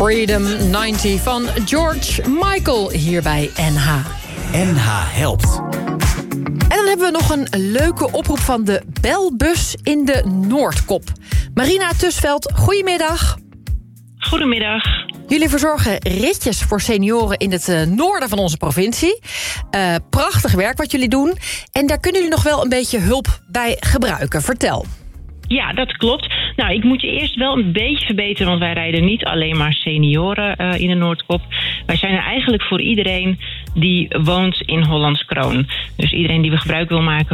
Freedom 90 van George Michael hier bij NH. NH helpt. En dan hebben we nog een leuke oproep van de belbus in de Noordkop. Marina Tusveld, goedemiddag. Goedemiddag. Jullie verzorgen ritjes voor senioren in het noorden van onze provincie. Prachtig werk wat jullie doen. En daar kunnen jullie nog wel een beetje hulp bij gebruiken. Vertel. Ja, dat klopt. Nou, ik moet je eerst wel een beetje verbeteren, want wij rijden niet alleen maar senioren in de Noordkop. Wij zijn er eigenlijk voor iedereen die woont in Hollands Kroon. Dus iedereen die we gebruik wil maken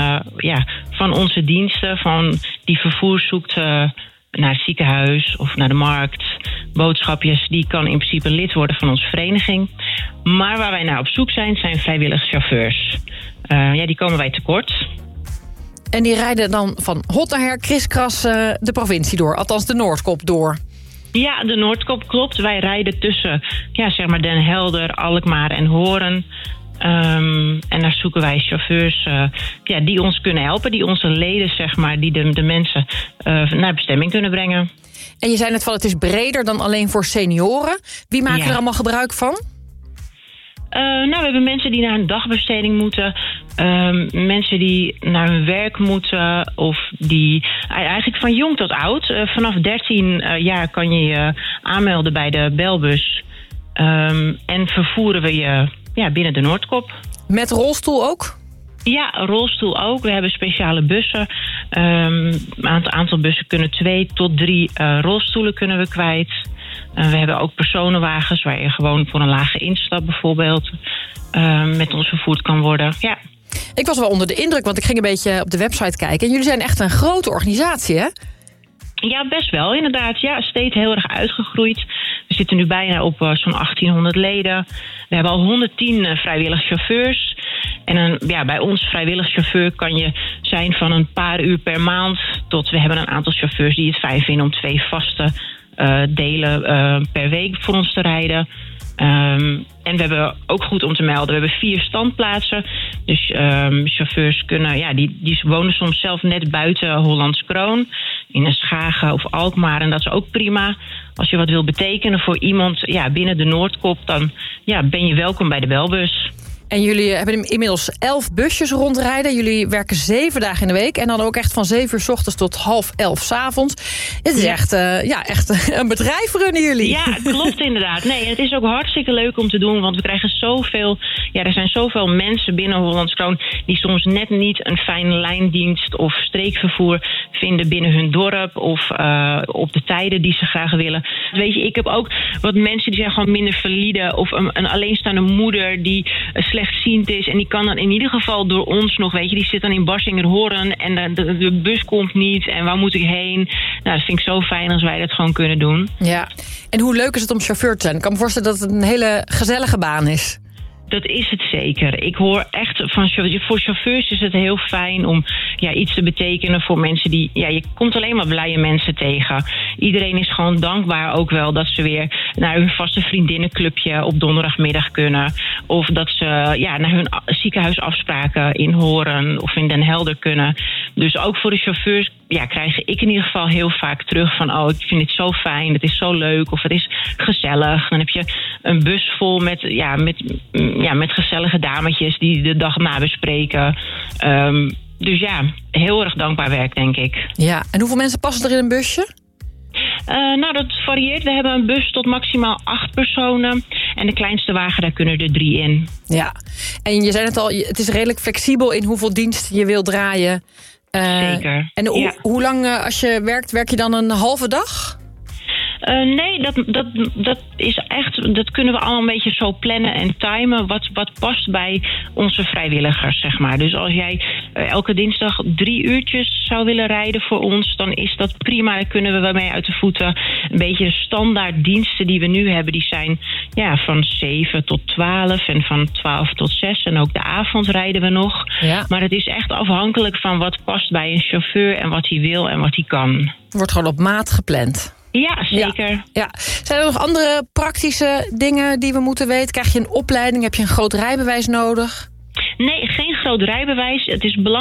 van onze diensten, van die vervoer zoekt naar het ziekenhuis of naar de markt, boodschapjes, die kan in principe lid worden van onze vereniging. Maar waar wij naar op zoek zijn vrijwillige chauffeurs. Die komen wij tekort. En die rijden dan van hot naar her, kriskras de provincie door. Althans de Noordkop door. Ja, de Noordkop klopt. Wij rijden tussen Den Helder, Alkmaar en Hoorn. En daar zoeken wij chauffeurs die ons kunnen helpen. Die onze leden, die de mensen naar bestemming kunnen brengen. En je zei net van het is breder dan alleen voor senioren. Wie maken er allemaal gebruik van? We hebben mensen die naar een dagbesteding moeten. Mensen die naar hun werk moeten. Of die eigenlijk van jong tot oud. Vanaf 13 jaar kan je je aanmelden bij de belbus. En vervoeren we je binnen de Noordkop. Met rolstoel ook? Ja, rolstoel ook. We hebben speciale bussen. Een aantal bussen kunnen 2 tot 3 rolstoelen kunnen we kwijt. We hebben ook personenwagens waar je gewoon voor een lage instap bijvoorbeeld met ons vervoerd kan worden. Ja. Ik was wel onder de indruk, want ik ging een beetje op de website kijken. En jullie zijn echt een grote organisatie, hè? Ja, best wel, inderdaad. Ja, steeds heel erg uitgegroeid. We zitten nu bijna op zo'n 1800 leden. We hebben al 110 vrijwillige chauffeurs. En bij ons vrijwillig chauffeur kan je zijn van een paar uur per maand tot we hebben een aantal chauffeurs die het fijn vinden om 2 vaste delen per week voor ons te rijden. En we hebben ook goed om te melden, we hebben 4 standplaatsen. Dus chauffeurs kunnen, die wonen soms zelf net buiten Hollands Kroon. In een Schagen of Alkmaar. En dat is ook prima. Als je wat wil betekenen voor iemand binnen de Noordkop, dan ben je welkom bij de belbus. En jullie hebben inmiddels 11 busjes rondrijden. Jullie werken 7 dagen in de week. En dan ook echt van 7 uur 's ochtends tot 10:30 's avonds. Het is echt een bedrijf runnen jullie. Ja, klopt inderdaad. Nee, het is ook hartstikke leuk om te doen. Want we krijgen zoveel. Ja, er zijn zoveel mensen binnen Hollands Kroon die soms net niet een fijne lijndienst of streekvervoer vinden binnen hun dorp. Of op de tijden die ze graag willen. Weet je, ik heb ook wat mensen die zijn gewoon minder valide. Of een alleenstaande moeder die slechtziend is. En die kan dan in ieder geval door ons nog, die zit dan in Barsingerhoorn en de bus komt niet. En waar moet ik heen? Nou, dat vind ik zo fijn als wij dat gewoon kunnen doen. Ja. En hoe leuk is het om chauffeur te zijn? Ik kan me voorstellen dat het een hele gezellige baan is. Dat is het zeker. Ik hoor echt voor chauffeurs is het heel fijn om iets te betekenen voor mensen die. Ja, je komt alleen maar blije mensen tegen. Iedereen is gewoon dankbaar ook wel dat ze weer naar hun vaste vriendinnenclubje op donderdagmiddag kunnen. Of dat ze naar hun ziekenhuisafspraken in Hoorn of in Den Helder kunnen. Dus ook voor de chauffeurs krijg ik in ieder geval heel vaak terug van ik vind het zo fijn, het is zo leuk of het is gezellig. Dan heb je een bus vol met gezellige dametjes die de dag nabespreken. Dus heel erg dankbaar werk, denk ik. Ja, en hoeveel mensen passen er in een busje? Dat varieert. We hebben een bus tot maximaal 8 personen. En de kleinste wagen, daar kunnen er 3 in. Ja, en je zei het al, het is redelijk flexibel in hoeveel diensten je wilt draaien. Zeker. En hoe lang als je werk je dan een halve dag? Nee, dat is echt. Dat kunnen we allemaal een beetje zo plannen en timen. Wat past bij onze vrijwilligers, zeg maar. Dus als jij elke dinsdag 3 uurtjes zou willen rijden voor ons, dan is dat prima. Daar kunnen we mee uit de voeten. Een beetje de standaard diensten die we nu hebben, die zijn van 7 tot 12 en van 12 tot 6. En ook de avond rijden we nog. Ja. Maar het is echt afhankelijk van wat past bij een chauffeur en wat hij wil en wat hij kan. Wordt gewoon op maat gepland. Ja, zeker. Ja. Zijn er nog andere praktische dingen die we moeten weten? Krijg je een opleiding? Heb je een groot rijbewijs nodig? Nee, geen groot rijbewijs. Het is belangrijk